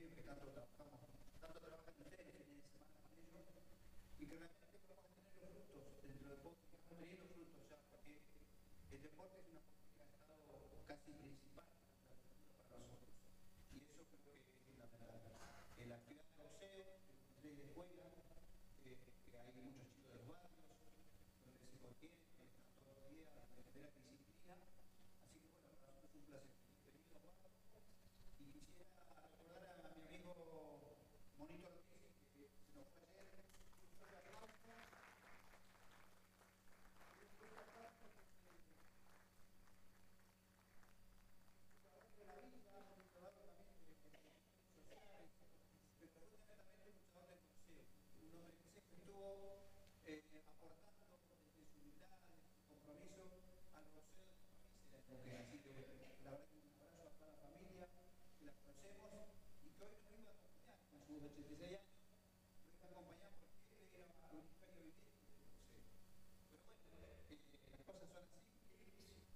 Ministerio, que tanto trabajamos, tanto trabajan ustedes fines de semana con ellos, y que realmente vamos a tener los frutos dentro de poco, y estamos teniendo frutos ya, porque el deporte es una política de Estado casi principal para nosotros, y eso creo que es fundamental. En la actividad de boxeo, de escuela, que hay muchos chicos de los barrios, donde se contienen, donde están todos los días, de defender la disciplina, así que bueno, para nosotros es un placer. Bienvenido, Juan. Y quisiera recordar a mi amigo Monito Ortiz, que se nos fue ayer, un fuerte aplauso. De la vida, un luchador también de sociales, pero fundamentalmente un luchador del boxeo, un hombre que siempre estuvo aportando desde su humildad, desde su compromiso al boxeo de su país. Así que la verdad que un abrazo a toda la familia, que la conocemos y que hoy nos vino a acompañar con sus 86